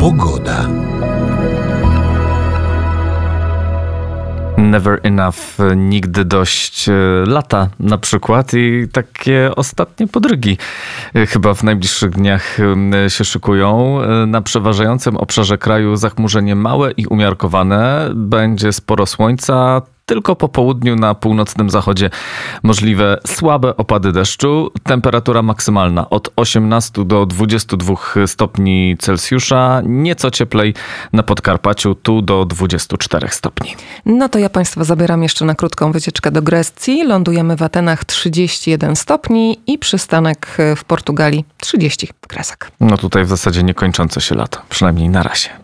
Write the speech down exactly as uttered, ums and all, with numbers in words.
Pogoda. Never enough, nigdy dość lata na przykład i takie ostatnie podrygi chyba w najbliższych dniach się szykują. Na przeważającym obszarze kraju zachmurzenie małe i umiarkowane. Będzie sporo słońca. Tylko po południu na północnym zachodzie możliwe słabe opady deszczu. Temperatura maksymalna od osiemnastu do dwudziestu dwóch stopni Celsjusza. Nieco cieplej na Podkarpaciu, tu do dwudziestu czterech stopni. No to ja Państwa zabieram jeszcze na krótką wycieczkę do Grecji. Lądujemy w Atenach trzydzieści jeden stopni i przystanek w Portugalii trzydzieści kresek. No tutaj w zasadzie niekończące się lato, przynajmniej na razie.